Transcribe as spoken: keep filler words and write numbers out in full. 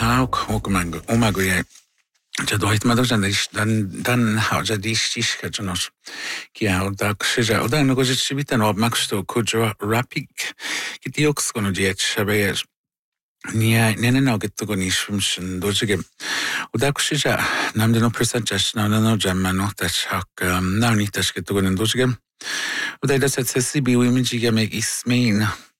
ook ook omago je ja doit ma dan dan dan hau ja distis ka jonos ki hau da kshja oda no goje chibita no maksto kujo rapik ki dioks kono diet shabe nia nene no getto koni shimshin dojige oda kshja namde no percentage no no jamma no tashak na ni tash getto koni dojige oda da set sesi bi wimji ga me ismain